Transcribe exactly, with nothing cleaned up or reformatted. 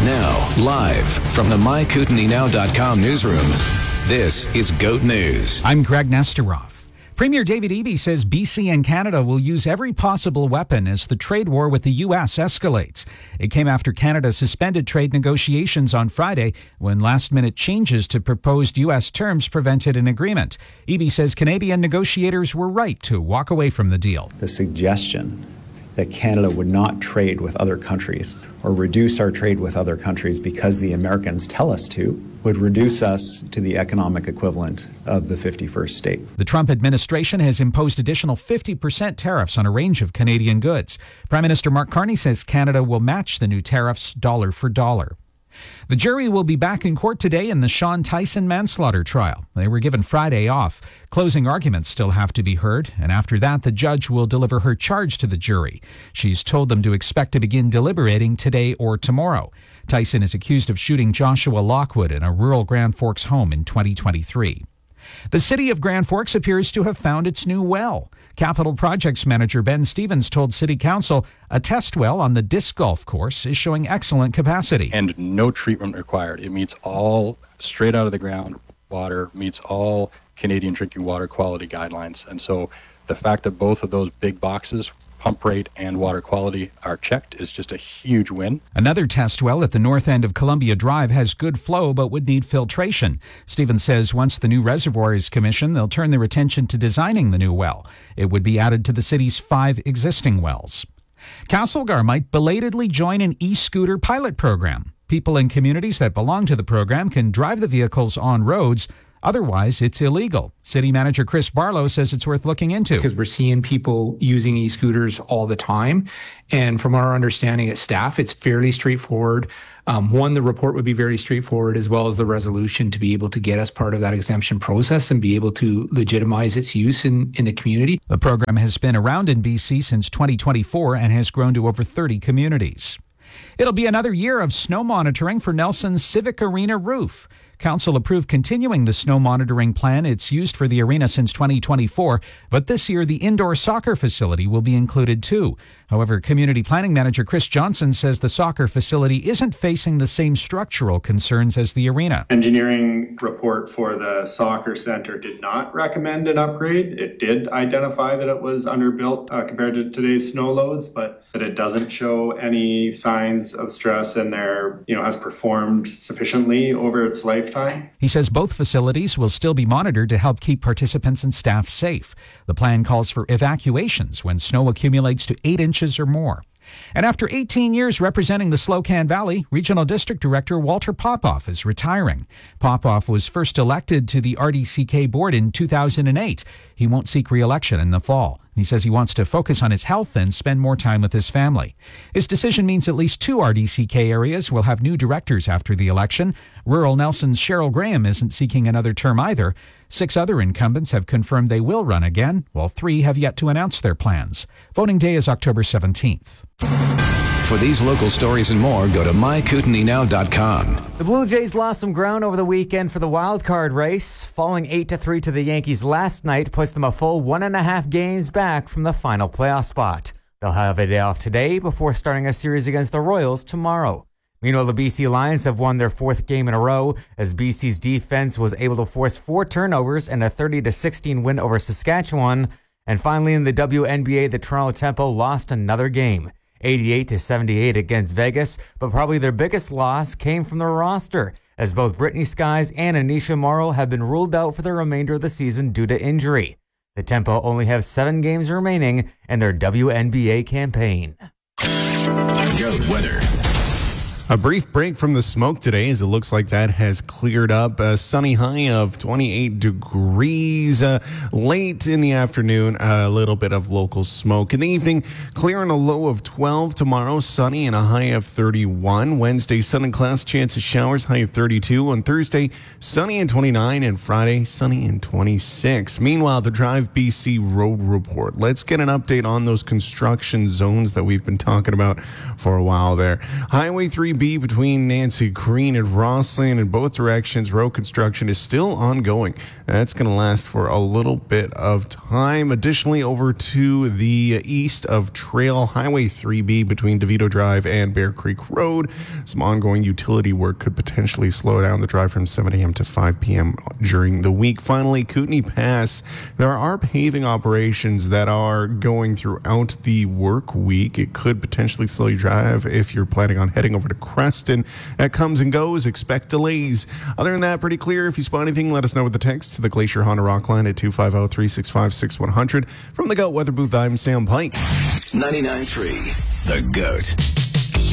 Now, live from the my kootenai now dot com newsroom, this is GOAT News. I'm Greg Nesterov. Premier David Eby says B C and Canada will use every possible weapon as the trade war with the U S escalates. It came after Canada suspended trade negotiations on Friday when last-minute changes to proposed U S terms prevented an agreement. Eby says Canadian negotiators were right to walk away from the deal. The suggestion that Canada would not trade with other countries or reduce our trade with other countries because the Americans tell us to would reduce us to the economic equivalent of the fifty-first state. The Trump administration has imposed additional fifty percent tariffs on a range of Canadian goods. Prime Minister Mark Carney says Canada will match the new tariffs dollar for dollar. The jury will be back in court today in the Sean Tyson manslaughter trial. They were given Friday off. Closing arguments still have to be heard, and after that, the judge will deliver her charge to the jury. She's told them to expect to begin deliberating today or tomorrow. Tyson is accused of shooting Joshua Lockwood in a rural Grand Forks home in twenty twenty-three. The city of Grand Forks appears to have found its new well. Capital Projects Manager Ben Stevens told City Council a test well on the disc golf course is showing excellent capacity. And no treatment required. It meets all straight out of the ground water, meets all Canadian drinking water quality guidelines. And so the fact that both of those big boxes, pump rate and water quality, are checked is just a huge win. Another test well at the north end of Columbia Drive has good flow but would need filtration. Stevens says once the new reservoir is commissioned, they'll turn their attention to designing the new well. It would be added to the city's five existing wells. Castlegar might belatedly join an e-scooter pilot program. People in communities that belong to the program can drive the vehicles on roads. Otherwise, it's illegal. City Manager Chris Barlow says it's worth looking into. Because we're seeing people using e-scooters all the time. And from our understanding at staff, it's fairly straightforward. Um, one, the report would be very straightforward, as well as the resolution to be able to get us part of that exemption process and be able to legitimize its use in, in the community. The program has been around in B C since twenty twenty-four and has grown to over thirty communities. It'll be another year of snow monitoring for Nelson's Civic Arena roof. Council approved continuing the snow monitoring plan it's used for the arena since twenty twenty-four, but this year the indoor soccer facility will be included too. However, Community Planning Manager Chris Johnson says the soccer facility isn't facing the same structural concerns as the arena. Engineering report for the soccer center did not recommend an upgrade. It did identify that it was underbuilt uh, compared to today's snow loads, but that it doesn't show any signs of stress and there, you know, has performed sufficiently over its lifetime. He says both facilities will still be monitored to help keep participants and staff safe. The plan calls for evacuations when snow accumulates to eight inches or more. And after eighteen years representing the Slocan Valley, Regional District Director Walter Popoff is retiring. Popoff was first elected to the R D C K board in two thousand eight. He won't seek re-election in the fall. He says he wants to focus on his health and spend more time with his family. His decision means at least two R D C K areas will have new directors after the election. Rural Nelson's Cheryl Graham isn't seeking another term either. Six other incumbents have confirmed they will run again, while three have yet to announce their plans. Voting day is October seventeenth. For these local stories and more, go to my kootenai now dot com. The Blue Jays lost some ground over the weekend for the wild card race. Falling eight to three to the Yankees last night puts them a full one and a half games back from the final playoff spot. They'll have a day off today before starting a series against the Royals tomorrow. Meanwhile, the B C Lions have won their fourth game in a row as B C's defense was able to force four turnovers and a thirty to sixteen win over Saskatchewan. And finally, in the W N B A, the Toronto Tempo lost another game, eighty-eight to seventy-eight against Vegas, but probably their biggest loss came from the roster, as both Brittany Skies and Anisha Morrow have been ruled out for the remainder of the season due to injury. The Tempo only have seven games remaining in their W N B A campaign. Goat weather. A brief break from the smoke today as it looks like that has cleared up. A sunny high of twenty-eight degrees. Uh, late in the afternoon, a little bit of local smoke. In the evening, clear and a low of twelve. Tomorrow, sunny and a high of thirty-one. Wednesday, sun and clouds, chance of showers, high of thirty-two. On Thursday, sunny and twenty-nine. And Friday, sunny and twenty-six. Meanwhile, the Drive B C Road Report. Let's get an update on those construction zones that we've been talking about for a while there. Highway three B between Nancy Green and Roslyn in both directions. Road construction is still ongoing. That's going to last for a little bit of time. Additionally, over to the east of Trail Highway three B between DeVito Drive and Bear Creek Road. Some ongoing utility work could potentially slow down the drive from seven a.m. to five p.m. during the week. Finally, Kootenay Pass. There are paving operations that are going throughout the work week. It could potentially slow your drive if you're planning on heading over to Creston. That comes and goes. Expect delays. Other than that, pretty clear. If you spot anything, let us know with the text to the Glacier Honda Rock line at two five zero, three six five, six one zero zero. From the Goat Weather Booth, I'm Sam Pike. ninety-nine point three The Goat.